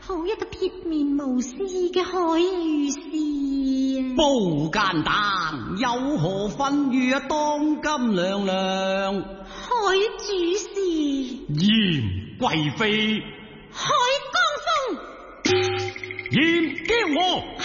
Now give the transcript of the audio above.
好一個鐵面無私嘅海御史寶簡單有何分與當今娘娘？ 海主事嚴貴妃， 海江風嚴驕我。